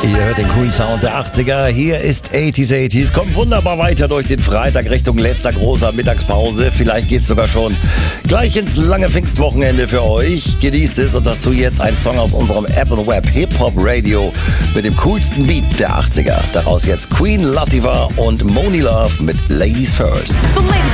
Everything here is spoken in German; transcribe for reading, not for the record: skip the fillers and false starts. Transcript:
Ihr hört den coolen Sound der 80er. Hier ist 80s. Kommt wunderbar weiter durch den Freitag Richtung letzter großer Mittagspause. Vielleicht geht's sogar schon gleich ins lange Pfingstwochenende für euch. Genießt es und dazu jetzt ein Song aus unserem App und Web Hip-Hop Radio mit dem coolsten Beat der 80er. Daraus jetzt Queen Latifah und Monie Love mit Ladies First.